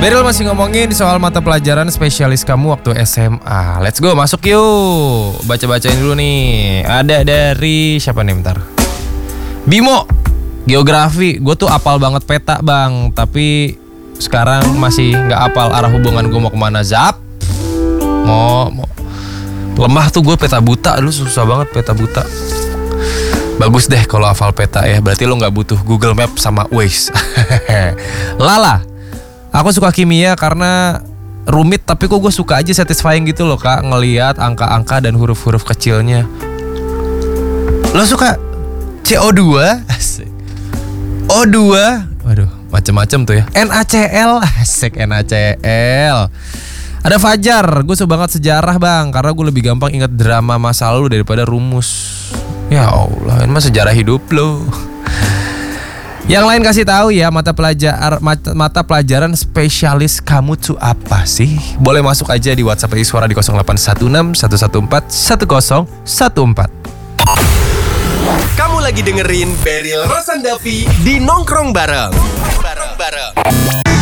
Beryl masih ngomongin soal mata pelajaran spesialis kamu waktu SMA. Let's go, masuk yuk. Baca-bacain dulu nih. Ada dari siapa nih bentar? Bimo, geografi. Gue tuh apal banget peta bang, tapi sekarang masih nggak apal arah hubungan gue mau kemana. Zap. Mau lemah tuh gue peta buta. Dulu susah banget peta buta. Bagus deh kalau hafal peta ya. Berarti lo nggak butuh Google Map sama Waze. Lala. Aku suka kimia karena rumit, tapi kok gue suka aja, satisfying gitu loh kak, ngelihat angka-angka dan huruf-huruf kecilnya. Lo suka CO2? Asik. O2? Waduh, macem-macem tuh ya. NaCl? Asik, NaCl. Ada Fajar, gue suka banget sejarah bang, karena gue lebih gampang ingat drama masa lalu daripada rumus. Ya Allah, ini mah sejarah hidup lo. Yang lain kasih tahu ya, mata pelajaran spesialis kamu tuh apa sih? Boleh masuk aja di WhatsApp Suara di 0816 114 1014. Kamu lagi dengerin Beryl Rosandavi di Nongkrong Bareng.